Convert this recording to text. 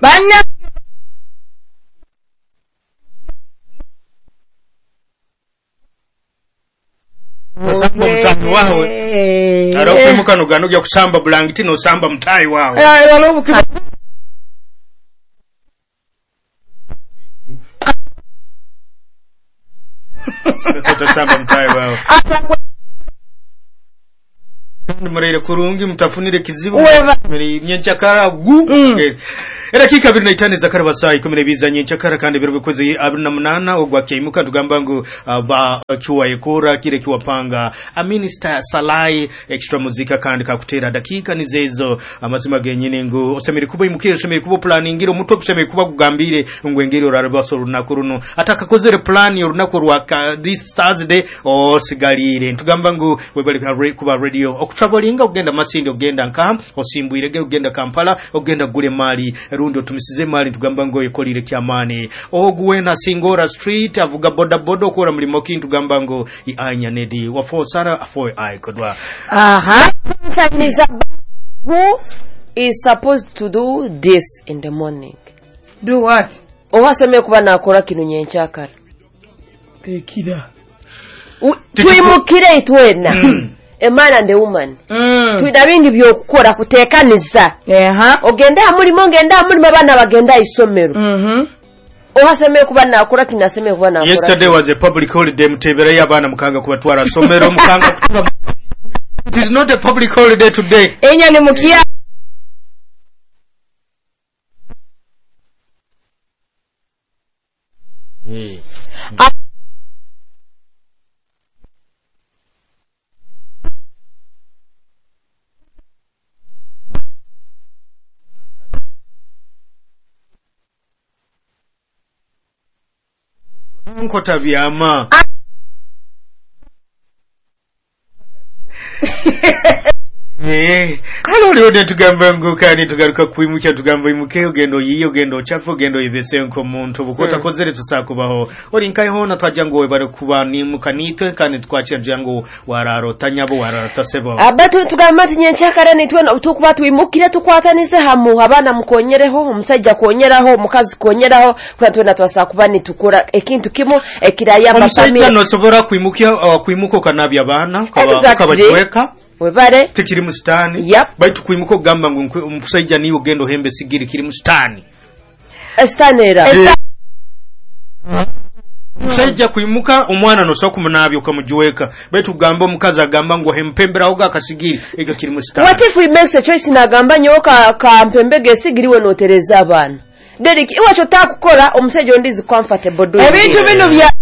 banya Osamba mutayi wawe. Arakwimuka nogano gya kusamba bulangiti no samba mutayi wawe. Samba mutayi wawe. Murere kurungi mtafunire kizibu muri nyenchakara gu era kika 25 zakara basayi komere biza nyenchakara kandi biro bikoze 28 ogwa keimuka tugamba ngo ba kiwa ekora kire kiwapanga a minister Salai extra muzika kandi kakutera dakika nizezo amazima genyine ngo osemeri kubo imukire osemeri kubo planning ngiro muto osemeri kuba kugambire ngwengeri orarabaso runako runo atakakozere plan yo runako rwa this Thursday o sigalire tugamba ngo webali kuba radio traveling ogenda Masindi ogenda nka osimbuire ogenda Kampala ogenda gule mali rundo tumisize mali tugamba ngo yekolire kyamane oguwena Singora Street avuga boda boda okora mulimo kintu gamba ngo ianya nedi wafo sara afo aikodwa who is supposed to do this in the morning? Do what? Owaseme kuba nakora kinu nyenchakara kira tuyimukire itwena a man and a woman twidabingi byokukora kutekaniza ogenda mulimo ngenda mulimo bana bagenda isomero ohaseme kuba nakora kinaseme kuba nakora. Yesterday was a public holiday mutebera yabana mukanga kubatwara somero mukanga kutuba. It is not a public holiday today. Enya ni mukia nkota vyama halo leo tugamba ngo kandi tugaruka kwimuka tugamba imuke ogendo yiyo gendo chafu ogendo ibese nko muntu bukota kozere tusakubaho ori nkai hona twajya ngo bare kubani mukanitwe kandi twakira ngo wararo tanyabo wararo tasebo abatu tugamba ati nyenchakara nitwe tukuba twimukire tukwatanize hamu abana mukonyereho umusajja konyeraho mukazi konyeraho kwa twe natwasakubani tukora ekintu kimo ekiraya mapamira no sobora kwimuka kwimuko kanabya abana kabajweka webare tikiri mustani baitu kwimuko gamba ngo umusajja niyo gendo hembe sigiri kiri mustani estanera umusajja kwimuka umwana no soko munabyo kamujweka baitu gamba mukazi agamba ngo hempembera oga kasigiri ega kiri mustani. What if we make a choice na gamba nyoka ka mpembege sigiri we notereza abana Derek iwacho takukora omusajja ondizi comfortable do ebintu bino bya